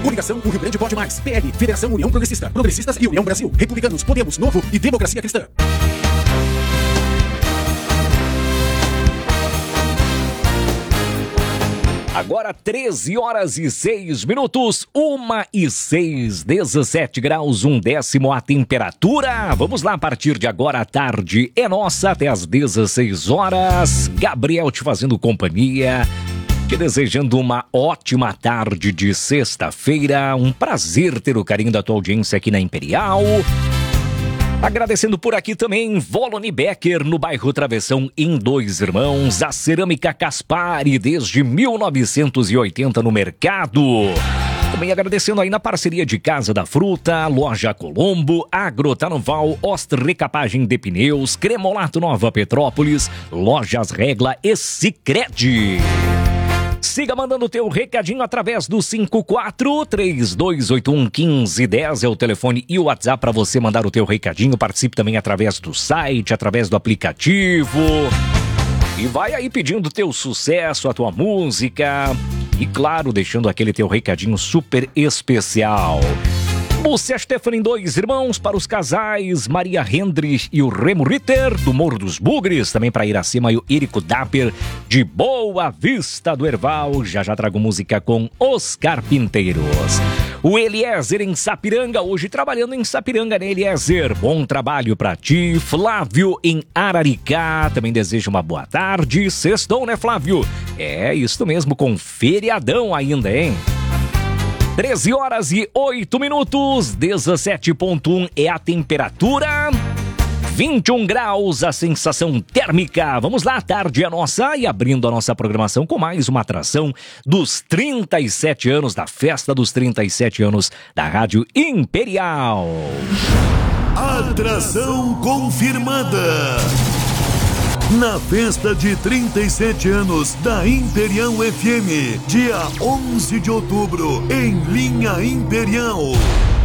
Coligação O Rio Grande Pode Mais. PL, Federação União Progressista. Progressistas e União Brasil. Republicanos, Podemos, Novo e Democracia Cristã. Agora 13 horas e 6 minutos, 1:06, 17 graus, 1/10 a temperatura. Vamos lá, a partir de agora à tarde é nossa até às 16 horas. Gabriel te fazendo companhia, te desejando uma ótima tarde de sexta-feira. Um prazer ter o carinho da tua audiência aqui na Imperial. Agradecendo por aqui também Voloni Becker, no bairro Travessão, em Dois Irmãos. A Cerâmica Caspari, desde 1980 no mercado. Também agradecendo aí na parceria de Casa da Fruta, Loja Colombo, Agrotarnoval, Oster Recapagem de Pneus, Cremolato Nova Petrópolis, Lojas Regla e Sicredi. Siga mandando o teu recadinho através do 54-3281-1510, é o telefone e o WhatsApp para você mandar o teu recadinho. Participe também através do site, através do aplicativo. E vai aí pedindo o teu sucesso, a tua música. E claro, deixando aquele teu recadinho super especial. Lúcia Stephanie, Dois Irmãos, para os casais Maria Hendrich e o Remo Ritter, do Morro dos Bugres, também para Iracema e o Érico Dapper, de Boa Vista do Herval. Já trago música com os Carpinteiros. O Eliezer em Sapiranga, hoje trabalhando em Sapiranga, né, Eliezer? Bom trabalho para ti. Flávio em Araricá, também desejo uma boa tarde. Sextou, né, Flávio? É isso mesmo, com feriadão ainda, hein? 13 horas e 8 minutos, 17,1 é a temperatura, 21 graus a sensação térmica. Vamos lá, a tarde é nossa, e abrindo a nossa programação com mais uma atração dos 37 anos, da festa dos 37 anos da Rádio Imperial. Atração confirmada. Na festa de 37 anos da Imperial FM, dia 11 de outubro, em Linha Imperial.